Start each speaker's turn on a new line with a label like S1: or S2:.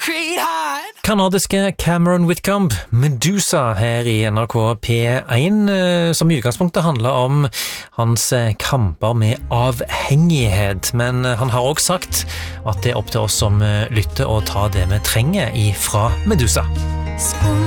S1: Kanadiske Cameron Whitcomb, Medusa, her i NRK P1, som i utgangspunktet handler om hans kamper med avhengighet. Men han har også sagt at det er opp til oss som lytter å ta det vi trenger ifra Medusa.